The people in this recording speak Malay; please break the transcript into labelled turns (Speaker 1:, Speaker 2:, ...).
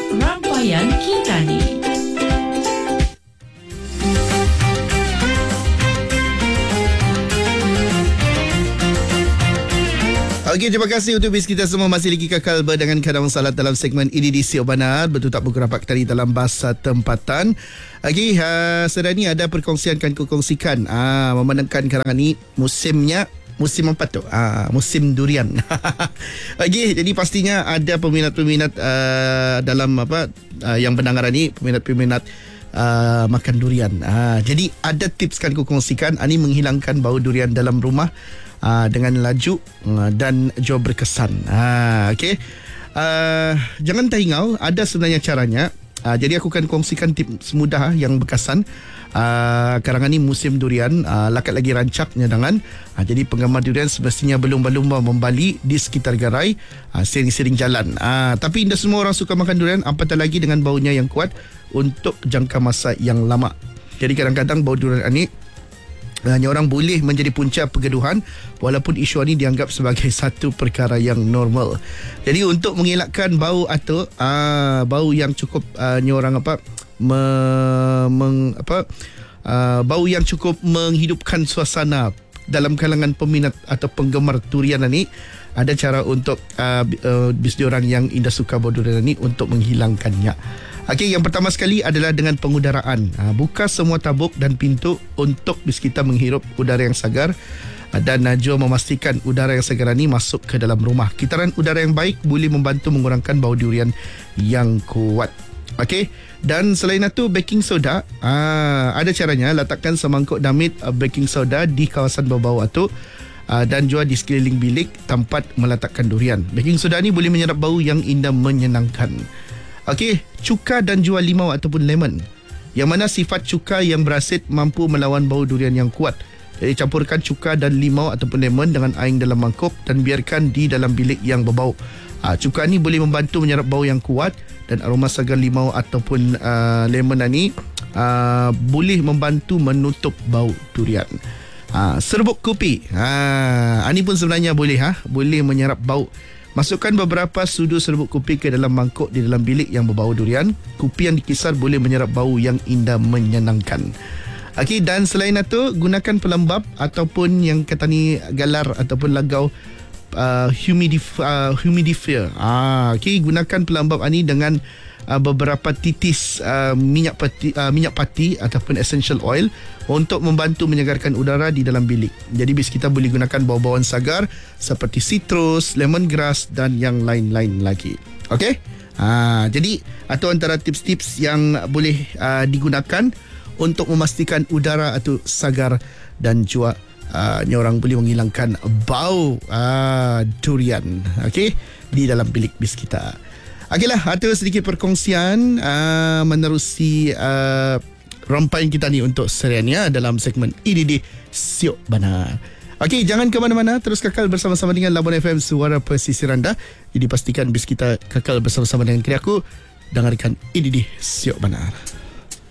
Speaker 1: Rantauan Kitani.
Speaker 2: Okey, terima kasih untuk bis kita semua masih lagi kekal berdengan Kadang Salat dalam segmen ini di Siok Banar. Betul tak bergerak tadi dalam bahasa tempatan. Okey, sedang ni ada perkongsian kan kongsikan. Memandangkan karangan ni musimnya musim apa tu? Musim durian. Okey, jadi pastinya ada peminat-peminat dalam yang pendengaran ni, peminat-peminat makan durian. Jadi ada tips kan kongsikan ini menghilangkan bau durian dalam rumah dengan laju dan jauh berkesan. Okey. Jangan terhingau, ada sebenarnya caranya. Jadi aku akan kongsikan tips mudah yang berkesan. Karangan ni musim durian, lakat lagi rancak nyadangan. Jadi penggemar durian semestinya berlumba-lumba membali di sekitar gerai, sering-sering jalan. Tapi tidak semua orang suka makan durian, apatah lagi dengan baunya yang kuat untuk jangka masa yang lama. Jadi kadang-kadang bau durian ni hanya orang boleh menjadi punca pergaduhan, walaupun isu ini dianggap sebagai satu perkara yang normal. Jadi untuk mengelakkan bau atau bau yang cukup bau yang cukup menghidupkan suasana dalam kalangan peminat atau penggemar durian ini, ada cara untuk bis diorang yang indah suka bau durian ini untuk menghilangkannya. Okey, yang pertama sekali adalah dengan pengudaraan. Buka semua tabuk dan pintu untuk bis kita menghirup udara yang segar dan juga memastikan udara yang segar ini masuk ke dalam rumah. Kitaran udara yang baik boleh membantu mengurangkan bau durian yang kuat. Okey, dan selain itu baking soda, ada caranya. Letakkan semangkuk damit baking soda di kawasan bau-bau atuk dan juga di sekeliling bilik tempat meletakkan durian. Baking soda ni boleh menyerap bau yang indah menyenangkan. Okey, cuka dan juga limau ataupun lemon, yang mana sifat cuka yang berasid mampu melawan bau durian yang kuat. Jadi campurkan cuka dan limau ataupun lemon dengan air dalam mangkuk dan biarkan di dalam bilik yang berbau. Cuka ni boleh membantu menyerap bau yang kuat, dan aroma segar limau ataupun lemon ni boleh membantu menutup bau durian. Serbuk kopi, ini pun sebenarnya boleh menyerap bau. Masukkan beberapa sudu serbuk kopi ke dalam mangkuk di dalam bilik yang berbau durian. Kopi yang dikisar boleh menyerap bau yang indah menyenangkan. Okey, dan selain itu gunakan pelembab ataupun yang kata ni galar ataupun lagau humidifier. Okey, gunakan pelembab ini dengan beberapa titis minyak pati ataupun essential oil untuk membantu menyegarkan udara di dalam bilik. Jadi bis kita boleh gunakan bau-bauan segar seperti citrus, lemongrass dan yang lain-lain lagi. Okey? Jadi itu antara tips-tips yang boleh digunakan untuk memastikan udara itu segar dan juga orang boleh menghilangkan bau durian, okey, di dalam bilik bis kita. Okeylah, itu sedikit perkongsian menerusi rempaian kita ni untuk seriannya dalam segmen ini di Siok Banar. Okey, jangan ke mana-mana, terus kekal bersama-sama dengan Labuan FM, Suara Pesisir Anda. Jadi pastikan bis kita kekal bersama-sama dengan kira aku. Dengarkan ini di Siok Banar.